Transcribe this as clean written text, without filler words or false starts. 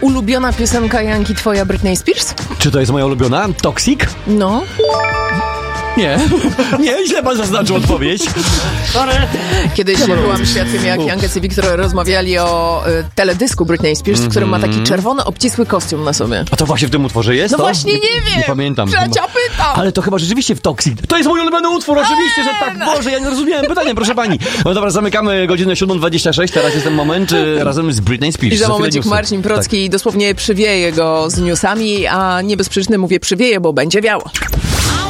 Ulubiona piosenka Janki twoja Britney Spears? Czy to jest moja ulubiona? Toxic? No. Nie. Nie, źle pan zaznaczył odpowiedź. Kiedyś byłam świadkiem, jak Jankę i Wiktor rozmawiali o teledysku Britney Spears, w którym ma taki czerwony, obcisły kostium na sobie. A to właśnie w tym utworze jest? No to? właśnie nie wiem. Nie pamiętam. Trzecia pytam. Ale to chyba rzeczywiście w Toxic. To jest mój ulubiony utwór, oczywiście, że tak. Boże, ja nie rozumiałem pytania, proszę pani. No dobra, zamykamy godzinę 7:26. Teraz jest ten moment razem z Britney Spears. I za momencik Marcin Procki dosłownie przywieje go z newsami, a nie bez przyczyny mówię przywieje, bo będzie wiało.